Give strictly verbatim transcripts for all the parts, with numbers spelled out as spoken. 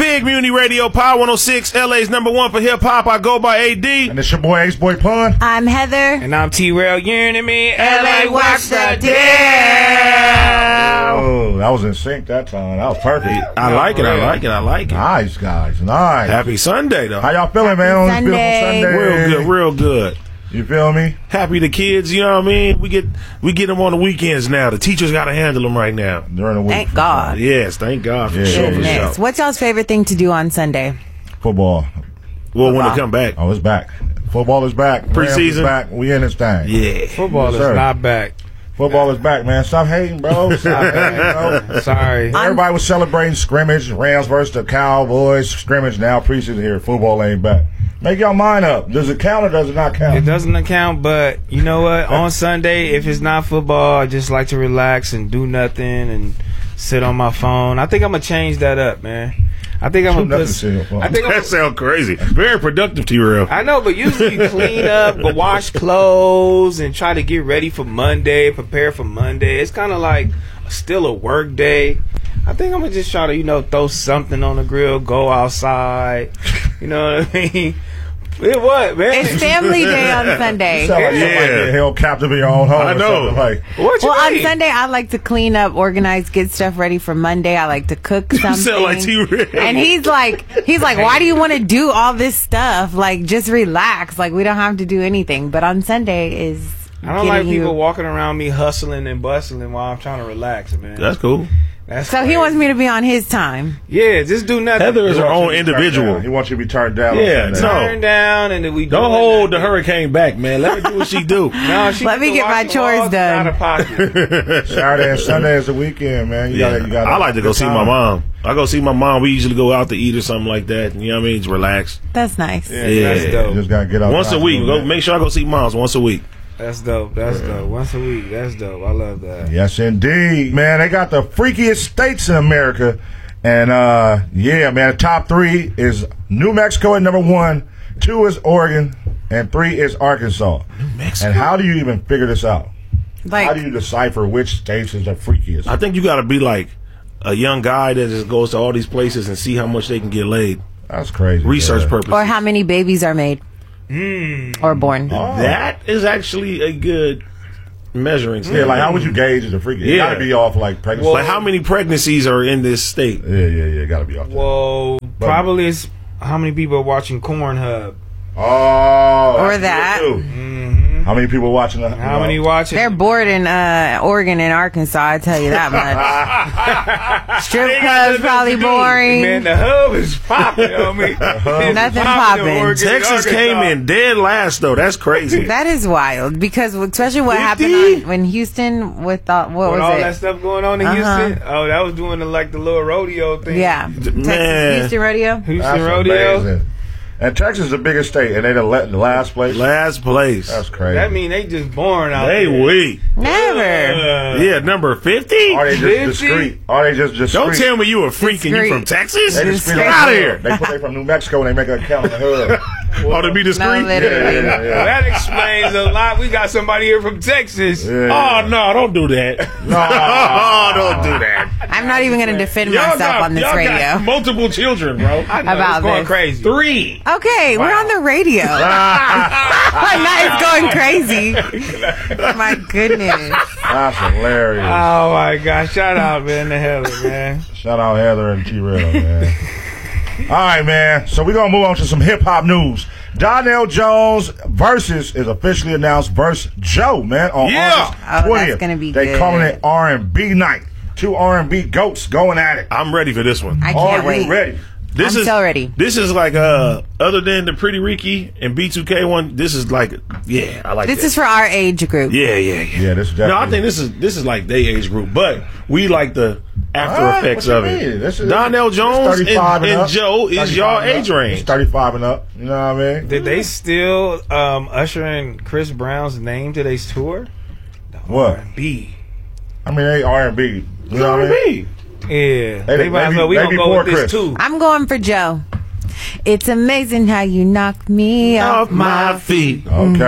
Big Muni Radio, Power one oh six, L A's number one for hip hop. I go by A D. And it's your boy Ace Boy Pun. I'm Heather. And I'm T-Rail. You hearing me? L A, watch the deal. Oh, that was in sync that time. That was perfect. I like it. I like it. I like it. Nice, guys. Nice. Happy Sunday, though. How y'all feeling, man? On this beautiful Sunday. Sunday. Real good. Real good. You feel me? Happy the kids. You know what I mean? We get we get them on the weekends now. The teachers got to handle them right now. During the week. Thank God. Yes, thank God for Yeah. sure. For Goodness. sure. What's y'all's favorite thing to do on Sunday? Football. Well, when they come back. Oh, it's back. Football is back. Rams is Preseason. back. We in this thing. Yeah. Football Yes, is sir. not back. Football is back, man. Stop hating, bro. Stop hating, bro. Sorry. Everybody was celebrating scrimmage, Rams versus the Cowboys scrimmage. Now preseason here, football ain't back. Make your mind up. Does it count or does it not count? It doesn't account, but you know what? On Sunday, if it's not football, I just like to relax and do nothing and sit on my phone. I think I'm gonna change that up, man. I think I'm Do gonna nothing, put. sit on your phone. I think I'm That sounds crazy. Very productive, T-Real. I know, but usually you clean up, but wash clothes, and try to get ready for Monday, prepare for Monday. It's kind of like still a work day. I think I'm gonna just try to, you know, throw something on the grill, go outside. You know what I mean? It what, man? It's family day on Sunday. You sound like Yeah. somebody get held captive in your own home. I or know. something Like, What you Well, on mean? Sunday, I like to clean up, organize, get stuff ready for Monday. I like to cook You something. sound like T-Real. And he's like, he's like, why do you want to do all this stuff? Like, just relax. Like, we don't have to do anything. But on Sunday is. I don't like getting you- people walking around me hustling and bustling while I'm trying to relax, man. That's cool. That's So he crazy. wants me to be on his time. Yeah, just do nothing. Heather is he her wants you own to be turned individual. down. He wants you to be turned down. on Yeah, Sunday. no. Turn down and then we Don't doing hold the nothing. hurricane back, man. Let her do what she do. No, she Let me can get wash my the chores walls done. Out of pocket. Saturday and Sunday is the weekend, man. You Yeah. gotta, you gotta I like to go good see time. my mom. I go see my mom. We usually go out to eat or something like that. You know what I mean? Just relax. That's nice. Yeah, Yeah. that's You dope. just gotta get out. Once a week. Go make sure I go see moms once a week. That's dope. That's dope. Once a week. That's dope. I love that. Yes, indeed, man. They got the freakiest states in America, and uh, yeah, man. The top three is New Mexico at number one, two is Oregon, and three is Arkansas. New Mexico. And how do you even figure this out? How Like, do you decipher which states is the freakiest? I think you got to be like a young guy that just goes to all these places and see how much they can get laid. That's crazy. Research yeah. purposes. or how many babies are made or born. Oh. That is actually a good measuring stick. Yeah, like how would you gauge the freakiest? It Yeah. gotta be off like pregnancy. Like how many pregnancies are in this state? yeah, yeah, yeah. Gotta be off. that. Whoa. Probably it's how many people are watching Cornhub. Oh, Or that's that. good, too. Mm-hmm. How many people watching the? How many watching? They're bored in uh, Oregon and Arkansas, I tell you that much. Strip clubs probably boring. Man, the hub is popping on me. Nothing popping. Texas came in dead last though. That's crazy. That is wild because especially what happened fifty? on, when Houston with uh, what With was all it? that stuff going on in Uh-huh. Houston. Oh, that was doing the, like the little rodeo thing. Yeah, Texas Man. Houston rodeo. Houston That's rodeo. amazing. And Texas is the biggest state, and they the la- the last place. Last place. That's crazy. That mean they just born out They there. weak. Never. Uh, Yeah, number fifty. Are they just fifty? discreet? Are they just discreet? Don't tell me you a freak and you Discreet. from Texas. They just Get feel like out of the here. hood. They put they from New Mexico and they make an account in the hood. Oh, to be No, discreet. literally. Yeah, yeah, yeah. That explains a lot. We got somebody here from Texas. Yeah. Oh no, don't do that. No. Oh, don't do that. I'm not even going to defend Y'all myself got, on this y'all radio. got multiple children, bro. I know, About it's going this. crazy. Three. Okay, we're on the radio. Not it's going crazy. My goodness. That's hilarious. Oh my God! Shout out, man, to Heather, man. Shout out Heather and T-Rail, man. All right, man. So we're going to move on to some hip-hop news. Donnell Jones Versus is officially announced versus Joe, man, on Yeah. August Oh, twentieth. that's gonna be They good. calling it R and B night. Two R and B goats going at it. I'm ready for this one. I Are can't you wait. ready? This I'm is so ready. This is like uh, other than the Pretty Ricky and B two K one. This is like, yeah, I like This that. is for our age group. Yeah, yeah, yeah. Yeah, this is No, I definitely- think this is this is like their age group, but we like the after Ah, effects what you of it. mean? This is- Donnell it's Jones and, thirty-five and up. Joe is thirty-five y'all and age up. range. It's thirty-five and up. You know what I mean? Did they steal um, Usher and Chris Brown's name to their tour? What? B. I mean, they R and B. You know what I mean? Yeah. They- They might as maybe- well. We maybe gonna go poor with this Chris. too. I'm going for Joe. It's amazing how you knock me off Off my feet. Okay.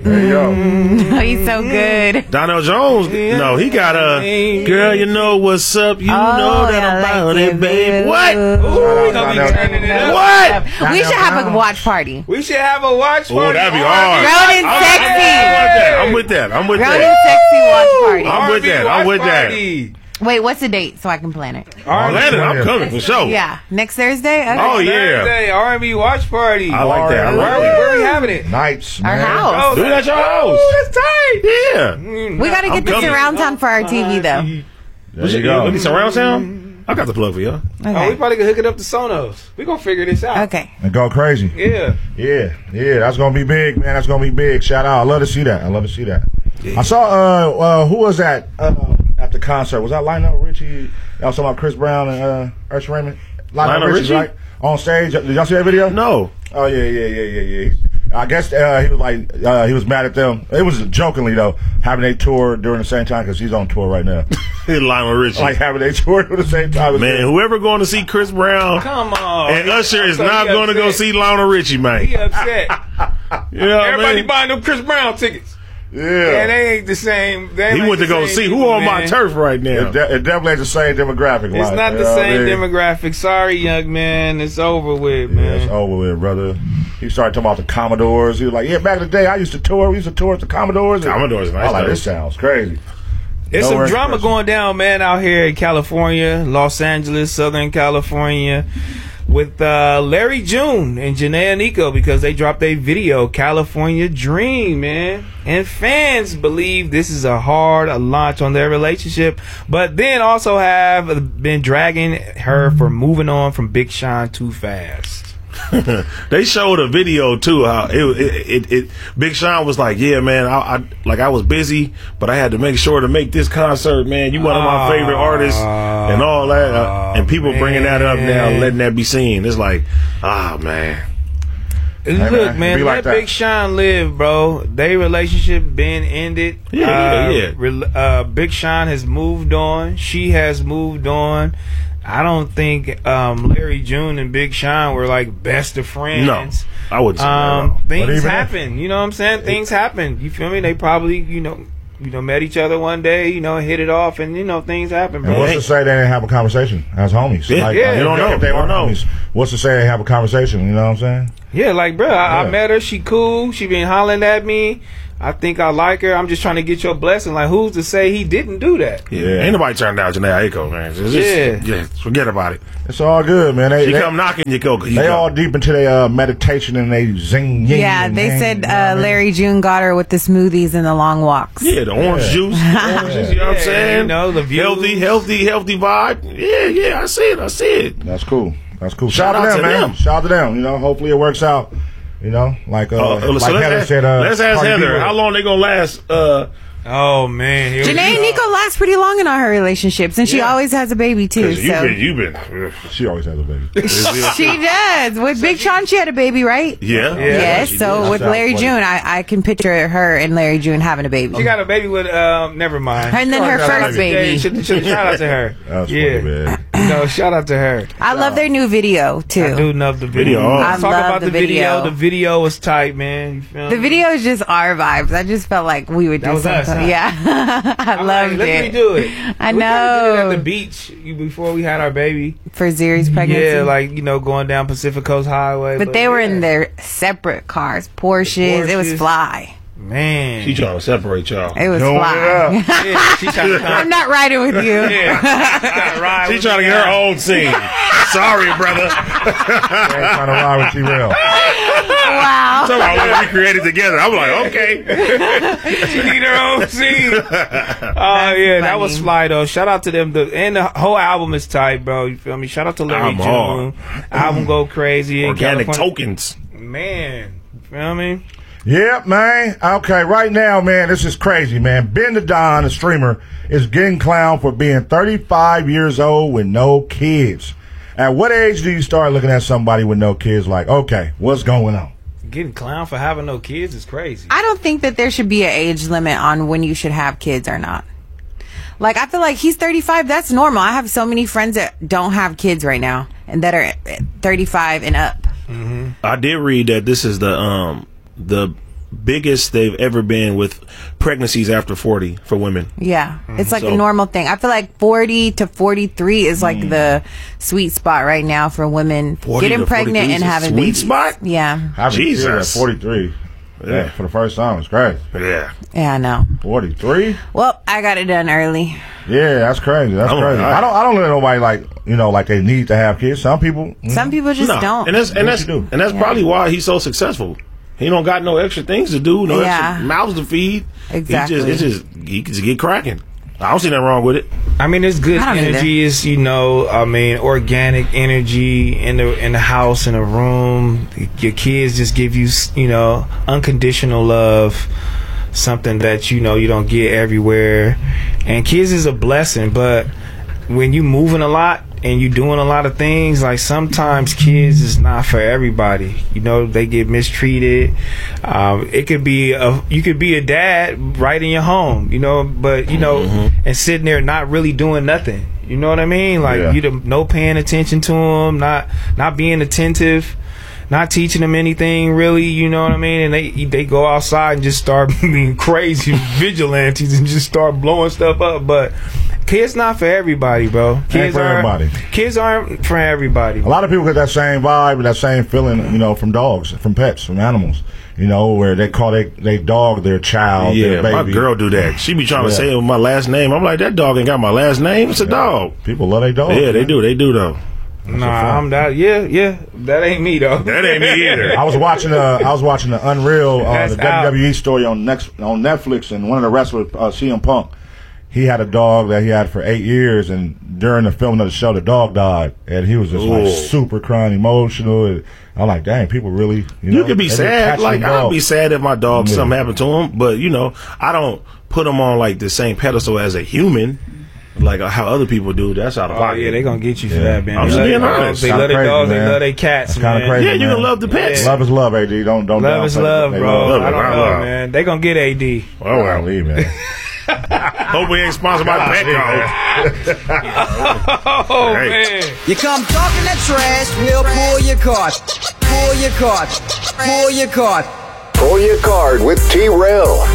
There you go. Oh, he's so good. Donell Jones, no, he got a girl. You know what's up? You Oh, know that I about like it, it, babe. babe. What? Ooh, we gonna be Donell- turning it up. What? We should have a watch party. We should have a watch party. Oh, that'd be hard. Ronan I'm- sexy. I'm with that. I'm with Ronan that. sexy watch party. I'm with that. I'm with that. that. Wait, what's the date so I can plan it? Atlanta, I'm coming for sure. Yeah, next Thursday. Okay. Oh, yeah. Thursday, R and B watch party. I like that. I Where like are we, that. where are we having it? Nights, Our man. house. Do it at your house. Oh, that's tight. Yeah. Mm, We gotta I'm get the coming. surround sound for our T V though. There you go. Any surround sound? I got the plug for y'all. Oh, we Okay. probably could hook it up to Sonos. We gonna figure this out. Okay. And go crazy. Yeah. Yeah, yeah, that's gonna be big, man. That's gonna be big. Shout out. I love to see that. I love to see that. Yeah. I saw uh, uh who was that uh, at the concert? Was that Lionel Richie? Y'all talking about Chris Brown and uh Usher Raymond? Lionel Richie? right? On stage. Did y'all see that video? No. Oh yeah, yeah, yeah, yeah, yeah. I guess uh, he was like uh, he was mad at them. It was jokingly though, having a tour during the same time because he's on tour right now. Lionel Richie. Like having a tour at the same time. as Man, him. whoever going to see Chris Brown Come on. and Usher is So not he going to go upset. see Lionel Richie, man. He upset. You know what I Everybody mean? buying them Chris Brown tickets. Yeah, Yeah, they ain't the same. They He ain't went to the go same see people, who on my man. turf right now. it, de- it definitely ain't the same demographic. It's like, not you the know what I same mean? demographic. Sorry, young man. It's over with, Yeah, man. it's over with, brother. He started talking about the Commodores. He was like, "Yeah, back in the day, I used to tour. We used to tour with the Commodores." And Commodores, nice I was like, though. this sounds crazy. There's No some drama expression. going down, man, out here in California, Los Angeles, Southern California, with uh, Larry June and Janae Aiko because they dropped a video, California Dream, man. And fans believe this is a hard a launch on their relationship, but then also have been dragging her for moving on from Big Sean too fast. They showed a video too. How it, it, it, it Big Sean was like, "Yeah, man, I, I like I was busy, but I had to make sure to make this concert, man. You one of my favorite artists, and all that." Uh, and people bringing that up now, man. letting that be seen. It's like, ah, man. Look, man, man, be let like that. Big Sean live, bro. They relationship been ended. Yeah, uh, yeah, yeah. Re- uh, Big Sean has moved on. She has moved on. I don't think um, Larry June and Big Sean were like best of friends. No, I wouldn't say that at Um, all. But things even happen. You know what I'm saying? Things happen. You feel me? They probably, you know, you know, met each other one day. You know, hit it off, and you know, things happen, And bro. what's to say they didn't have a conversation as homies? Yeah, like, yeah, like, you don't know. If they You were don't know. homies, what's to say they have a conversation? You know what I'm saying? Yeah, like, bro, I, I Yeah. met her. She cool. She been hollering at me. I think I like her. I'm just trying to get your blessing. Like, who's to say he didn't do that? Yeah, Yeah. ain't nobody turned down Janae Aiko, man. It's just, Yeah. yeah, forget about it. It's all good, man. They, She they, come knocking, you go. You they go. all deep into their uh, meditation and they zing. Yin, Yeah, and they yang, said you know what I uh, mean? Larry June got her with the smoothies and the long walks. Yeah, the orange Yeah. juice, the oranges, you know what I'm Yeah, saying? you know, the views. healthy, healthy, healthy vibe. Yeah, yeah, I see it, I see it. That's cool. That's cool. Shout Shout, out out to them, to man. them. Shout out to them. You know, hopefully it works out. You know, like uh, Uh, so like let's Heather ask, said. Uh, let's ask Cardi B Heather, with how it. long they gonna last? Uh, Oh man, here we Janae go. and Nico last pretty long in all her relationships, and she Yeah. always has a baby too. 'cause you've So been, you've been, She always has a baby. she does. With Big Sean, she had a baby, right? yeah, Yes. she So did. with That's Larry funny. June, I, I can picture her and Larry June having a baby. She got a baby with um. Never mind. And then her Shout out first to baby. Yeah, should, should, shout out to her. That's yeah, funny, man. you know, shout out to her. I love their new video too. I do love the video. Video. Let's I talk love about the the video. video. The video was tight, man. You feel The me? video is just our vibes. I just felt like we would do That was us, something. huh? Yeah, I I'm loved like, let it. me do it. I We kinda did it know. at the beach you- before we had our baby. For Ziri's pregnancy. Yeah, like you know, going down Pacific Coast Highway. but they were yeah. in their separate cars, Porsches. It was Porsches. fly. Man, She trying to separate y'all. It was Doing it fly. up. yeah, she trying to come. I'm not riding with you. Yeah, right. She trying to get her own scene. Sorry, brother. They ain't trying to ride with T-Rail. Wow. Somehow we recreated together. I'm like, okay. She need her own scene. Oh yeah, that was funny. fly though. Shout out to them. The, and the whole album is tight, bro. You feel me? Shout out to Larry I'm June. hard. Album go crazy. in Organic California. tokens. Man, you feel me? Yep, man. Okay, right now, man, this is crazy, man. Ben the Don, the streamer, is getting clowned for being thirty-five years old with no kids. At what age do you start looking at somebody with no kids like, okay, what's going on? Getting clown for having no kids is crazy. I don't think that there should be an age limit on when you should have kids or not. Like, I feel like he's thirty-five. That's normal. I have so many friends that don't have kids right now and that are thirty-five and up. I did read that this is the um the biggest they've ever been with pregnancies after forty for women. Yeah, it's like So- a normal thing. I feel like forty to forty-three is like the sweet spot right now for women forty getting to pregnant forty-three and is a having sweet babies. spot? Yeah, Having a kid at Jesus. forty-three. Yeah. Yeah, for the first time, it's crazy. Yeah. yeah, I know. forty-three? Well, I got it done early. Yeah, that's crazy. That's Oh, crazy. right. I don't. I don't let nobody like you know like they need to have kids. Some people. mm, Some people just No. don't. And that's and What that's you do? and that's probably why he's so successful. He don't got no extra things to do, no Yeah. extra mouths to feed. Exactly. He just, it's just he can just get cracking. I don't see nothing wrong with it. I mean, it's good I don't energy. Is you know, I mean, organic energy in the in the house, in the room. Your kids just give you, you know, unconditional love. Something that you know you don't get everywhere, and kids is a blessing. But when you moving a lot and you doing a lot of things, like sometimes kids is not for everybody. You know, they get mistreated. Um, it could be a you could be a dad right in your home. You know, but you know, and sitting there not really doing nothing. You know what I mean? Like Yeah. you the, no paying attention to them, not not being attentive. Not teaching them anything really, you know what I mean? And they they go outside and just start being crazy vigilantes and just start blowing stuff up. But kids not for everybody, bro. Kids for aren't, everybody. Kids aren't for everybody. A lot of people get that same vibe, that same feeling, you know, from dogs, from pets, from animals. You know, where they call they they dog their child, Yeah, their baby. my girl do that. She be trying to Yeah. say it with my last name. I'm like, that dog ain't got my last name. It's a dog. People love their dog. Yeah, they do. They do though. Nah, I'm that. Yeah, yeah, that ain't me though. That ain't me either. I was watching uh I was watching the Unreal, uh, That's the out. W W E story on next on Netflix, and one of the wrestlers, uh, C M Punk, he had a dog that he had for eight years, and during the filming of the show, the dog died, and he was just like Ooh. super crying, emotional. And I'm like, dang, people really, you know, You could be they sad. attached to Like the I'll dog. be sad if my dog Yeah. something happened to him, but you know, I don't put him on like the same pedestal as a human, like uh, how other people do. That's out of Oh pocket. yeah, they gonna get you for Yeah. that, man. I'm They just love being their dogs, honest. They Kinda love their crazy, dogs. They man. love their cats, That's kinda man. crazy. Yeah, you man. can love the pets. Love is love, A D. Don't don't Love is downplay it. love, They bro. love it. I don't I know, love. man. They gonna get A D. Oh Oh, well. leave, man. Hope we ain't sponsored by Petco. Oh Hey. man. You come talking that trash, we'll pull your card. Pull your card. Pull your card. Pull your card with T-Rail.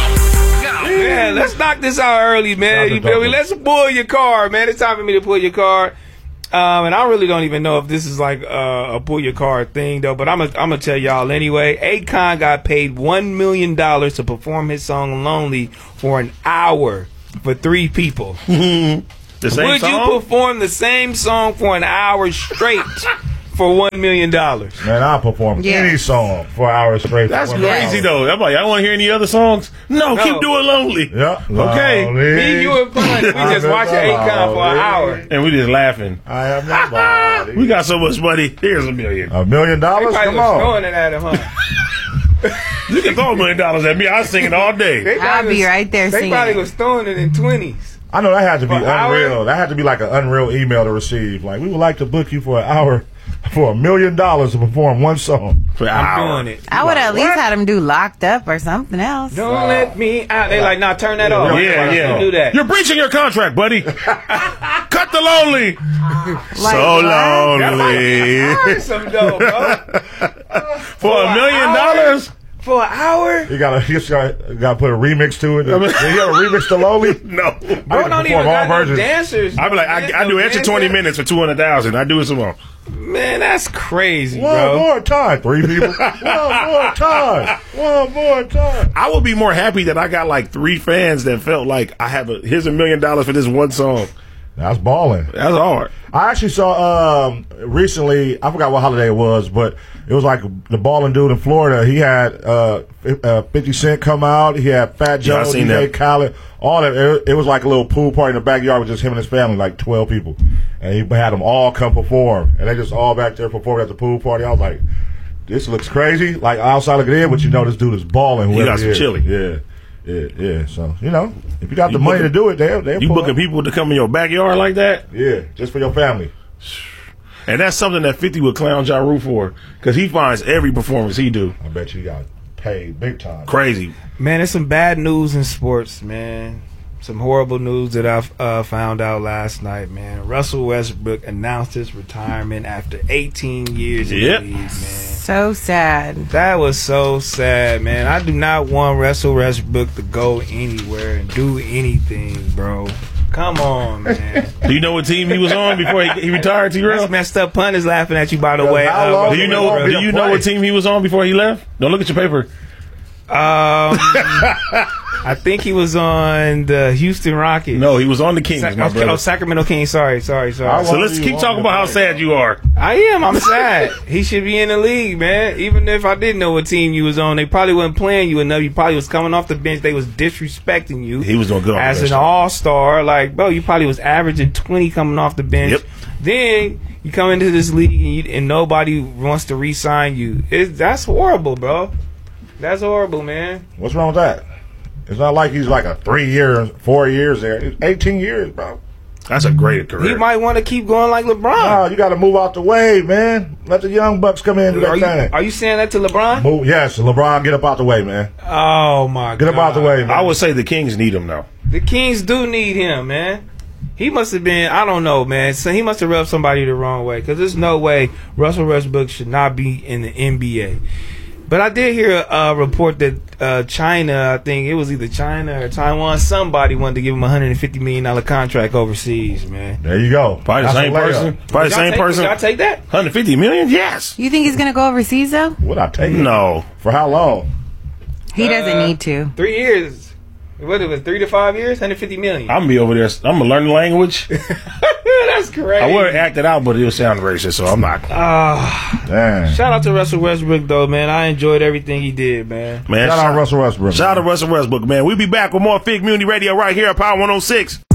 Man, let's knock this out early, man. Knock You it feel me? out. Let's pull your card, man. It's time for me to pull your card. Um, and I really don't even know if this is like uh, a pull your card thing, though. But I'm gonna I'm gonna tell y'all anyway. Akon got paid one million dollars to perform his song "Lonely" for an hour for three people. The same Would song? you perform the same song for an hour straight for one million dollars? Man, I'll perform Yeah. any song for hours straight. That's For one crazy hour. though. I'm like, I don't want to hear any other songs. No, No. keep doing Lonely. Yeah. Okay. Lonely. Me, you, and Fun. We just watching Akon for an hour. And we just laughing. I am nobody. We got so much money. Here's a million. A million They dollars? probably Come was on. throwing it at him, huh? You can throw a million dollars at me. I sing it all day. They I'll probably be was- right there They singing probably it. was throwing it in twenties. I know that had to be For an hour? unreal. That had to be like an unreal email to receive. Like, we would like to book you for an hour for a million dollars to perform one song. For an I'm hour. doing it. I would at least What? had him do Locked Up or something else. Don't let me out. They like, nah, turn that off. Yeah, Don't yeah. do that. You're breaching your contract, buddy. Cut the Lonely. Like, so what? lonely. Earn some dough, bro. For a an million hour? dollars? For an hour? You gotta, you just gotta, gotta put a remix to it. You gotta remix to Lonely? No. Bro, can don't perform even all got no versions. dancers. I'd be like, I, I do extra twenty minutes for two hundred thousand. I do it some more. Man, that's crazy, One bro. more time. Three people. One more time. One more time. I would be more happy that I got like three fans that felt like I have a here's a million dollars for this one song. That's balling. That's hard. I actually saw um, recently. I forgot what holiday it was, but it was like the balling dude in Florida. He had uh, f- uh, Fifty Cent come out. He had Fat Yeah, I Joe, seen D J that. Khaled, all that. It, it was like a little pool party in the backyard with just him and his family, like twelve people, and he had them all come perform, and they just all back there performing at the pool party. I was like, this looks crazy. Like outside looking in, but you know this dude is balling. He whoever got some is. chili. Yeah. Yeah, yeah. So you know, if you got the You money booking- to do it, they they You booking people to come in your backyard like that? Yeah, just for your family. And that's something that fifty would clown Ja Rule for, because he finds every performance he do I bet you got paid big time. crazy. Man, there's some bad news in sports, man. Some horrible news that I uh, found out last night, man. Russell Westbrook announced his retirement after eighteen years in Yep. the league, man. So sad. That was so sad, man. I do not want Russell Westbrook to go anywhere and do anything, bro. Come on, man. Do you know what team he was on before he, he retired, T-Rail? That's messed up. Pun is laughing at you, by the Yo, way. how Uh, long Do you know? Russell Do you know play? what team he was on before he left? Don't look at your paper. Um, I think he was on the Houston Rockets. No, he was on the Kings, Sac- my oh, brother. Sacramento Kings. Sorry, sorry, sorry. I So want let's you keep on talking the about how play. sad you are. I am. I'm sad. He should be in the league, man. Even if I didn't know what team you was on, they probably wasn't playing you enough. You probably was coming off the bench. They was disrespecting you. He was doing good on as the an bench. all star. Like, bro, you probably was averaging twenty coming off the bench. Yep. Then you come into this league and, you, and nobody wants to re-sign you. It, that's horrible, bro. That's horrible, man. What's wrong with that? It's not like he's like a three years, four years there. It's eighteen years, bro. That's a great career. He might want to keep going like LeBron. No, you got to move out the way, man. Let the young bucks come in and do Are their you, thing. are you saying that to LeBron? Move, yes, LeBron, get up out the way, man. Oh my Get god! up out the way, man. I would say the Kings need him now. The Kings do need him, man. He must have been, I don't know, man. So he must have rubbed somebody the wrong way, because there's no way Russell Westbrook should not be in the N B A. But I did hear a, a report that uh, China, I think it was either China or Taiwan, somebody wanted to give him a one hundred fifty million dollars contract overseas, man. There you go. Probably the That's same a layup. person. Probably the Y'all same take, person. Y'all take that? one hundred fifty million? Yes. You think he's gonna go overseas though? Would I take it? No. For how long? He doesn't Uh, need to. Three years. What it was, three to five years? one hundred fifty million. I'm gonna be over there. I'm gonna learn the language. That's crazy. I would act it out, but it'll sound racist, so I'm not. Ah, Damn. shout out to Russell Westbrook, though, man. I enjoyed everything he did, man. Man, Shout out Russell Westbrook. Shout out to Russell Westbrook, man. We'll be back with more Fig Community Radio right here at Power one oh six.